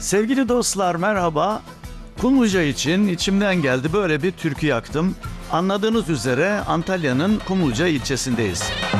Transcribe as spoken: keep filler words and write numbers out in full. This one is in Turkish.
Sevgili dostlar merhaba. Kumluca için içimden geldi böyle bir türkü yaktım. Anladığınız üzere Antalya'nın Kumluca ilçesindeyiz.